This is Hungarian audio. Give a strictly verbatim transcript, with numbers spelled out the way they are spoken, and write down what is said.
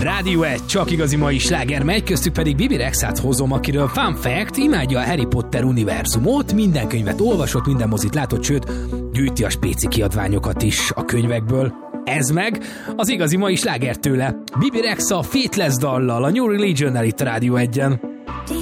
Rádió egy, csak igazi mai sláger megy, köztük pedig Bibi Rexát hozom, akiről fun fact, imádja a Harry Potter univerzumot, minden könyvet olvasott, minden mozit látott, sőt, gyűjti a spéci kiadványokat is a könyvekből. Ez meg az igazi mai sláger tőle. Bibi Rexa Faithless dallal, a New Religion-nel itt a Rádió egyen.